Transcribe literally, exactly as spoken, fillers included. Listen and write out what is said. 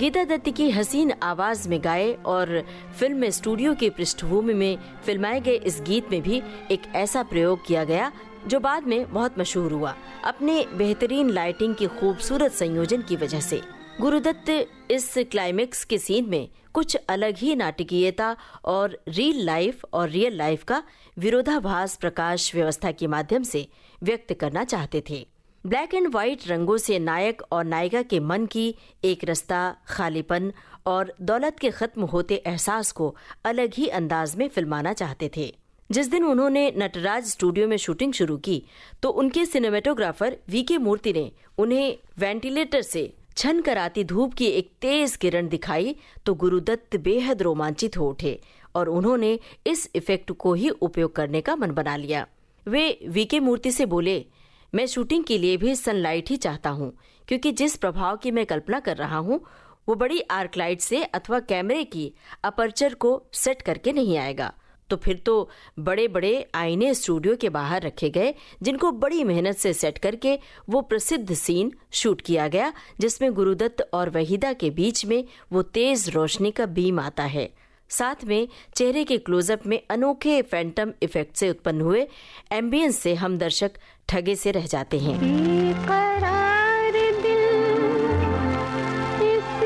गीता दत्त की हसीन आवाज में गाए और फिल्म में स्टूडियो की पृष्ठभूमि में फिल्माए गए इस गीत में भी एक ऐसा प्रयोग किया गया जो बाद में बहुत मशहूर हुआ अपने बेहतरीन लाइटिंग की खूबसूरत संयोजन की वजह से। गुरुदत्त इस क्लाइमेक्स के सीन में कुछ अलग ही नाटकीयता और रियल लाइफ और रियल लाइफ का विरोधाभास प्रकाश व्यवस्था के माध्यम से व्यक्त करना चाहते थे। ब्लैक एंड व्हाइट रंगों से नायक और नायिका के मन की एक रास्ता, खालीपन और दौलत के खत्म होते एहसास को अलग ही अंदाज में फिल्माना चाहते थे। जिस दिन उन्होंने नटराज स्टूडियो में शूटिंग शुरू की तो उनके सिनेमेटोग्राफर वी के मूर्ति ने उन्हें वेंटिलेटर से छन कर आती धूप की एक तेज किरण दिखाई तो गुरुदत्त बेहद रोमांचित हो उठे और उन्होंने इस इफेक्ट को ही उपयोग करने का मन बना लिया। वे वी के मूर्ति से बोले, मैं शूटिंग के लिए भी सनलाइट ही चाहता हूँ, क्योंकि जिस प्रभाव की मैं कल्पना कर रहा हूँ वो बड़ी आर्क लाइट से अथवा कैमरे की अपर्चर को सेट करके नहीं आएगा। तो फिर तो बड़े बड़े आईने स्टूडियो के बाहर रखे गए जिनको बड़ी मेहनत से सेट करके वो प्रसिद्ध सीन शूट किया गया जिसमें गुरुदत्त और वहीदा के बीच में वो तेज रोशनी का बीम आता है। साथ में चेहरे के क्लोजअप में अनोखे फैंटम इफेक्ट से उत्पन्न हुए एम्बियंस से हम दर्शक ठगे से रह जाते हैं।